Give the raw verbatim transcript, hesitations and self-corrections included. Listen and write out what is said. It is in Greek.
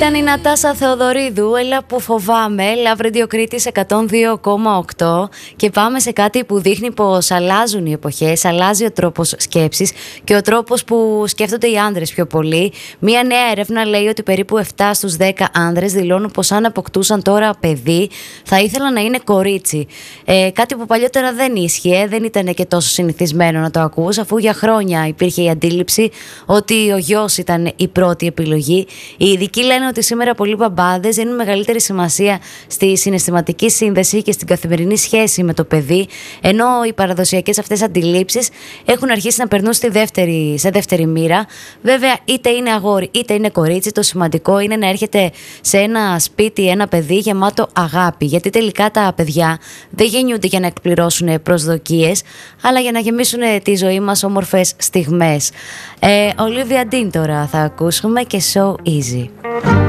Ήταν η Νατάσα Θεοδωρίδου, έλα που φοβάμαι, Love Radio Κρήτης εκατόν δύο κόμμα οκτώ, και πάμε σε κάτι που δείχνει πως αλλάζουν οι εποχές, αλλάζει ο τρόπος σκέψης και ο τρόπος που σκέφτονται οι άνδρες πιο πολύ. Μία νέα έρευνα λέει ότι περίπου επτά στους δέκα άνδρες δηλώνουν πως αν αποκτούσαν τώρα παιδί θα ήθελαν να είναι κορίτσι. Ε, κάτι που παλιότερα δεν ίσχυε, δεν ήταν και τόσο συνηθισμένο να το ακούς, αφού για χρόνια υπήρχε η αντίληψη ότι ο γιος ήταν η πρώτη επιλογή. Οι ειδικοί λένε ότι σήμερα πολλοί μπαμπάδες δίνουν μεγαλύτερη σημασία στη συναισθηματική σύνδεση και στην καθημερινή σχέση με το παιδί, ενώ οι παραδοσιακές αυτές αντιλήψεις έχουν αρχίσει να περνούν στη δεύτερη, σε δεύτερη μοίρα. Βέβαια, είτε είναι αγόρι είτε είναι κορίτσι, το σημαντικό είναι να έρχεται σε ένα σπίτι ένα παιδί γεμάτο αγάπη. Γιατί τελικά τα παιδιά δεν γεννιούνται για να εκπληρώσουν προσδοκίες, αλλά για να γεμίσουν τη ζωή μας όμορφες στιγμές. Ε, Olivia Dean τώρα θα ακούσουμε και So Easy.